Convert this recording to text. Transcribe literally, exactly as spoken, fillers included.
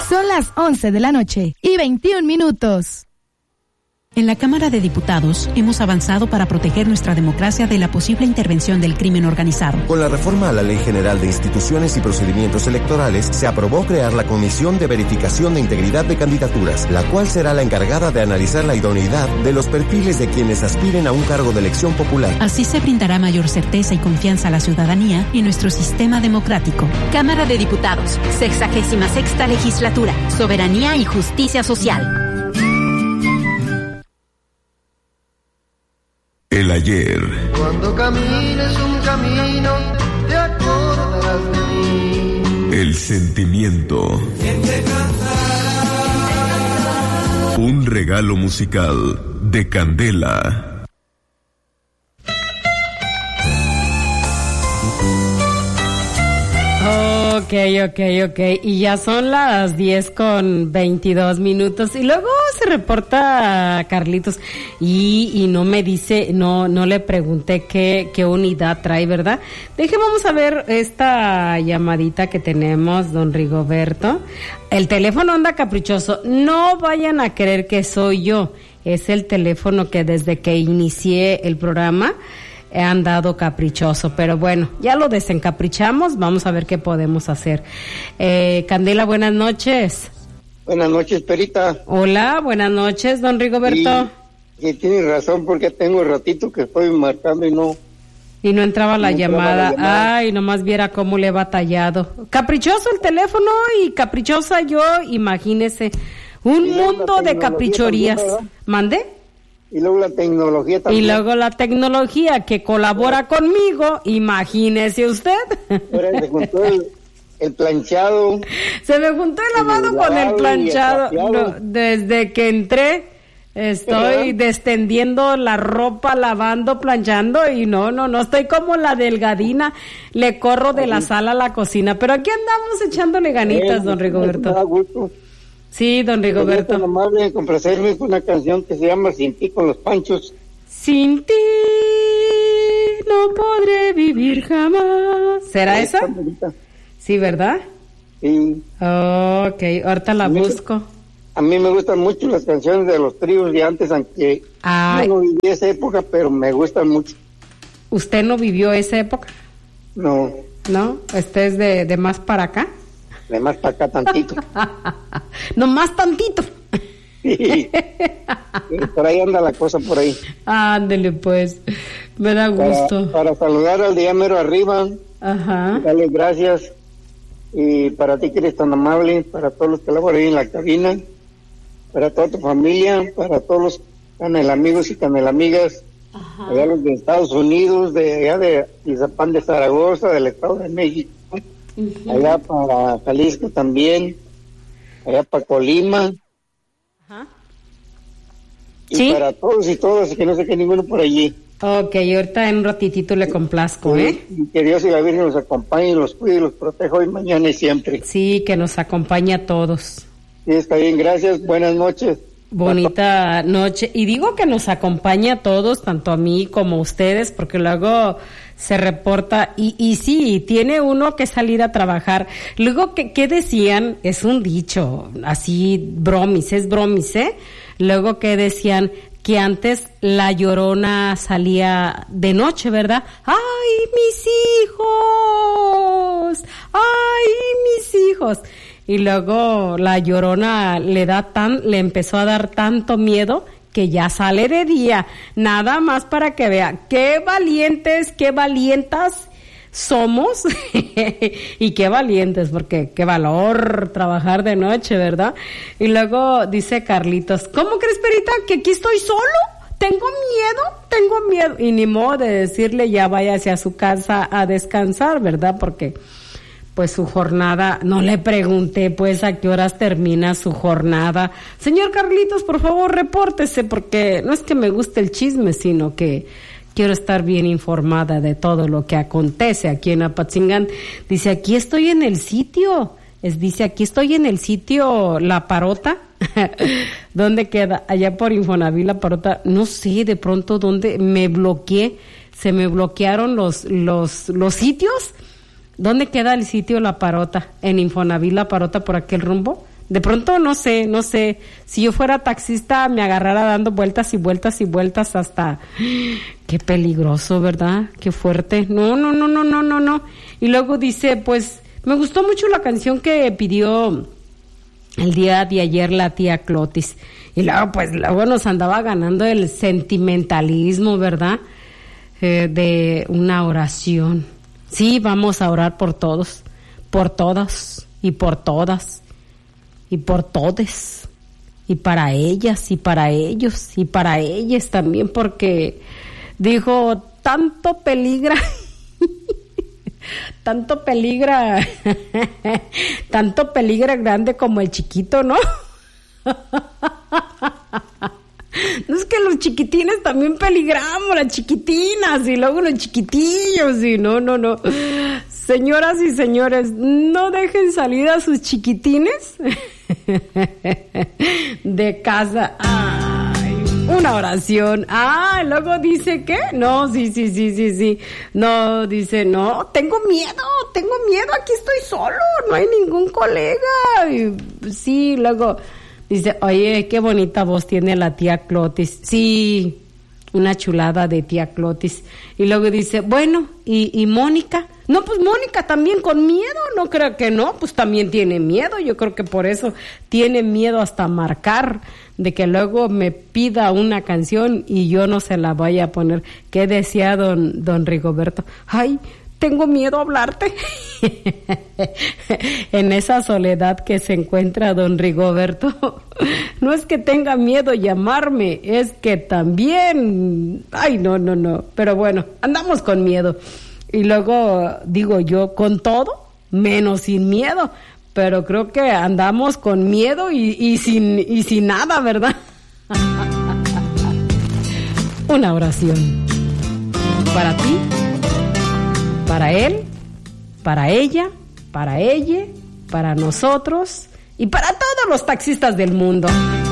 Son las once de la noche y veintiún minutos. En la Cámara de Diputados hemos avanzado para proteger nuestra democracia de la posible intervención del crimen organizado. Con la reforma a la Ley General de Instituciones y Procedimientos Electorales, se aprobó crear la Comisión de Verificación de Integridad de Candidaturas, la cual será la encargada de analizar la idoneidad de los perfiles de quienes aspiren a un cargo de elección popular. Así se brindará mayor certeza y confianza a la ciudadanía y nuestro sistema democrático. Cámara de Diputados, sexagésima sexta legislatura, soberanía y justicia social. El ayer. Cuando camines un camino, te acordarás de mí. El sentimiento. Un regalo musical de Candela. Ok, ok, ok. Y ya son las diez con veintidós minutos. Y luego se reporta Carlitos. Y, y no me dice, no, no le pregunté qué, qué unidad trae, ¿verdad? Deje, vamos a ver esta llamadita que tenemos, don Rigoberto. El teléfono anda caprichoso. No vayan a creer que soy yo. Es el teléfono que desde que inicié el programa he andado caprichoso, pero bueno, ya lo desencaprichamos, vamos a ver qué podemos hacer. Eh, Candela, buenas noches. Buenas noches, Perita. Hola, buenas noches, don Rigoberto. Y, y tienes razón, porque tengo el ratito que estoy marcando y no... Y no entraba, la, no llamada. entraba la llamada. Ay, nomás viera cómo le he batallado. Caprichoso el teléfono y caprichosa yo, imagínese. Un mundo de caprichorías. También, ¿Mande? Y luego la tecnología también. Y luego la tecnología que colabora conmigo, imagínese usted. Ahora se juntó el, el planchado. Se me juntó el lavado con el planchado. El no, desde que entré estoy descendiendo la ropa, lavando, planchando y no, no, no estoy como la delgadina. Le corro de la sala a la cocina, pero aquí andamos echándole ganitas, don Rigoberto. Me da gusto. Sí, don Rigoberto. Tan amable de complacerme con una canción que se llama Sin ti con los Panchos. Sin ti no podré vivir jamás. ¿Será esa? Sí, ¿verdad? Sí. Oh, ok, ahorita la busco. A mí me gustan mucho las canciones de los tríos de antes, aunque Ay. yo no viví esa época, pero me gustan mucho. ¿Usted no vivió esa época? No. ¿No? ¿Usted es de, de más para acá? De más para acá tantito. No más tantito. Sí. Por ahí anda la cosa, por ahí. Ándele pues, me da gusto. Para, para saludar al día mero arriba. Ajá. Dale gracias. Y para ti que eres tan amable, para todos los que laboran ahí en la cabina, para toda tu familia, para todos los canelamigos y canelamigas, Ajá. allá los de Estados Unidos, de allá de Izapán de Zaragoza, del Estado de México. Uh-huh. Allá para Jalisco también, allá para Colima. Ajá. Y ¿sí? Para todos y todas, que no se quede ninguno por allí. Ok, ahorita en un ratitito le complazco, sí, ¿eh? Y que Dios y la Virgen los acompañe, los cuide y los proteja hoy, mañana y siempre. Sí, que nos acompañe a todos. Sí, está bien, gracias, buenas noches. Bonita noche. Y digo que nos acompaña a todos, tanto a mí como a ustedes, porque luego se reporta, y, y sí, tiene uno que salir a trabajar. Luego, ¿qué, qué decían? Es un dicho, así, bromis, es bromis, ¿eh? Luego, ¿qué decían? Que antes la Llorona salía de noche, ¿verdad? ¡Ay, mis hijos! ¡Ay, mis hijos! Y luego la Llorona le da tan, le empezó a dar tanto miedo que ya sale de día, nada más para que vea qué valientes, qué valientas somos y qué valientes, porque qué valor trabajar de noche, ¿verdad? Y luego dice Carlitos, ¿cómo crees, Perita, que aquí estoy solo? Tengo miedo, tengo miedo. Y ni modo de decirle ya vaya hacia su casa a descansar, ¿verdad? Porque pues su jornada, no le pregunté pues a qué horas termina su jornada. Señor Carlitos, por favor, repórtese, porque no es que me guste el chisme, sino que quiero estar bien informada de todo lo que acontece aquí en Apatzingán. Dice, aquí estoy en el sitio, es, dice, aquí estoy en el sitio La Parota. ¿Dónde queda? Allá por Infonavit La Parota, no sé, de pronto dónde me bloqueé, se me bloquearon los, los, los sitios. ¿Dónde queda el sitio La Parota? ¿En Infonavit La Parota por aquel rumbo? De pronto, no sé, no sé, si yo fuera taxista me agarrara dando vueltas y vueltas y vueltas hasta... Qué peligroso, ¿verdad? Qué fuerte. No, no, no, no, no, no, no. Y luego dice, pues, me gustó mucho la canción que pidió el día de ayer la tía Clotis. Y luego, pues, luego nos andaba ganando el sentimentalismo, ¿verdad? Eh, de una oración. Sí, vamos a orar por todos, por todas y por todas. Y por todes, y para ellas, y para ellos, y para ellas también, porque dijo, tanto peligra, tanto peligra, tanto peligra grande como el chiquito, ¿no? No es que los chiquitines también peligramos, las chiquitinas, y luego los chiquitillos, y no, no, no. Señoras y señores, no dejen salir a sus chiquitines de casa. Ay, una oración. Ah, luego dice, ¿qué? No, sí, sí, sí, sí, sí. No, dice, no, tengo miedo, tengo miedo, aquí estoy solo, no hay ningún colega. Y, sí, luego dice, oye, qué bonita voz tiene la tía Clotis. Sí, una chulada de tía Clotis. Y luego dice, bueno, ¿y, y Mónica? No, pues Mónica también con miedo, no creo que no, pues también tiene miedo, yo creo que por eso tiene miedo hasta marcar, de que luego me pida una canción y yo no se la vaya a poner. ¿Qué decía don, don Rigoberto? Ay, tengo miedo a hablarte. En esa soledad que se encuentra don Rigoberto, no es que tenga miedo llamarme, es que también, ay, no, no, no, pero bueno, andamos con miedo. Y luego digo yo, con todo, menos sin miedo, pero creo que andamos con miedo y, y, sin, y sin nada, ¿verdad? Una oración para ti, para él, para ella, para ella, para nosotros y para todos los taxistas del mundo.